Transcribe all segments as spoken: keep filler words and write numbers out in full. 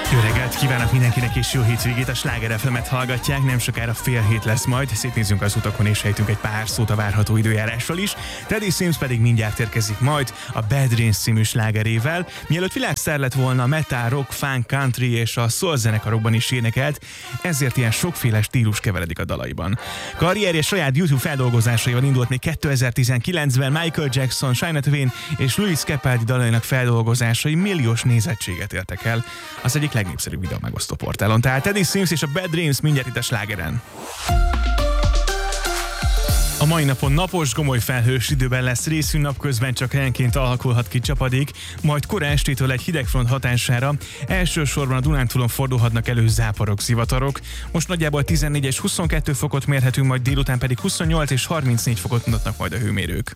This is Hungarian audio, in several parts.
Jó reggelt kívánok mindenkinek és jó hétvégét, a Sláger ef emet hallgatják, nem sokára fél hét lesz majd, szétnézzünk az utakon és ejtünk egy pár szót a várható időjárásról is. Teddy Swims pedig mindjárt érkezik majd a Bad Dreams című slágerével. Mielőtt világsztár lett volna, metal, rock, funk, country és a soul zenekarokban is énekelt, ezért ilyen sokféle stílus keveredik a dalaiban. Karrierje saját YouTube feldolgozásaival indult még kétezer-tizenkilencben, Michael Jackson, Shania Twain és Lewis Capaldi dalainak feldolgozásai milliós nézettséget értek el az egyik legnépszerűbb videó megosztó portálon. Tehát Teddy Swims és a Bad Dreams mindjárt itt a Slágeren. A mai napon napos, gomoly felhős időben lesz részünk, napközben csak helyenként alakulhat ki csapadék, majd kora estétől egy hidegfront hatására elsősorban a Dunántúlon fordulhatnak elő záporok, zivatarok. Most nagyjából tizennégy és huszonkettő fokot mérhetünk, majd délután pedig huszonnyolc és harmincnégy fokot mutatnak majd a hőmérők.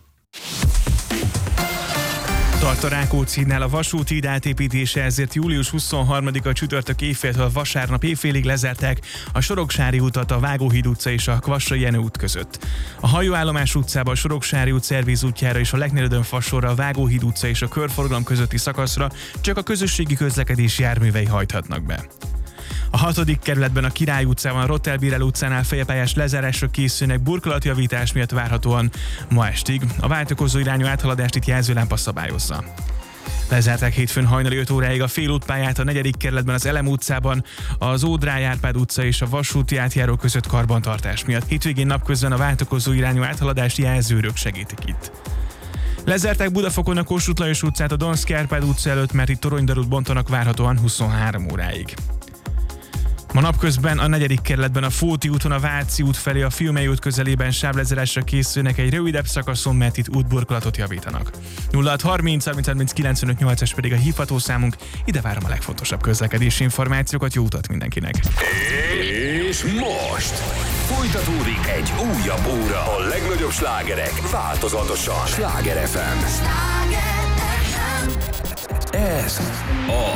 Tart a Rákóczi-nál a vasúti híd átépítése, ezért július huszonharmadika csütörtök éjféltől vasárnap éjfélig lezárták a Soroksári utat a Vágóhíd utca és a Kvassai Jenő út között. A Hajóállomás utcába, a Soroksári út szervízútjára és a Leknérödön fasorra, a Vágóhíd utca és a Körforgalom közötti szakaszra csak a közösségi közlekedési járművei hajthatnak be. A hatodik kerületben a Király utcában, a Rottelbirel utcánál fejepályás lezárásra készülnek burkolatjavítás miatt várhatóan ma estig. A váltakozó irányú áthaladást itt jelzőlámpa szabályozza. Lezárták hétfőn hajnali öt óráig a félútpályát a negyedik kerületben, az Elem utcában, az Ódráj Árpád utca és a vasúti átjáró között karbantartás miatt. Hétvégén napközben a váltakozó irányú áthaladást jelzőrök segítik itt. Lezárták Budafokon a Kossuth Lajos utcát a Donszky Árpád utca előtt, mert itt toronydarút bontanak várhatóan huszonhárom óráig. Ma napközben a negyedik kerületben a Fóti úton a Váci út felé a Fiumei út közelében sávlezárásra készülnek egy rövidebb szakaszon, mert itt útburkolatot javítanak. nulla hat harminc harminc harminc kilencvenöt nyolcas pedig a hívható számunk, ide várom a legfontosabb közlekedési információkat, jó utat mindenkinek! És most folytatódik egy újabb óra, a legnagyobb slágerek változatosan. Sláger ef em. Ez a